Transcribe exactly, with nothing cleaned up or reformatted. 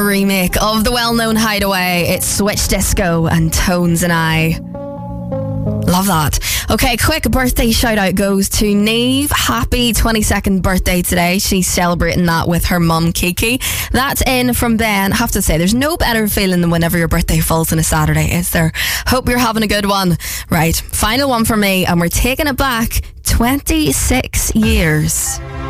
remake of the well-known Hideaway. It's Switch Disco and Tones and I. Love that. Okay, quick birthday shout out goes to Neve. Happy twenty-second birthday today. She's celebrating that with her mum Kiki. That's in from Ben. I have to say, there's no better feeling than whenever your birthday falls on a Saturday, is there? Hope you're having a good one. Right, final one for me, and we're taking it back twenty-six years.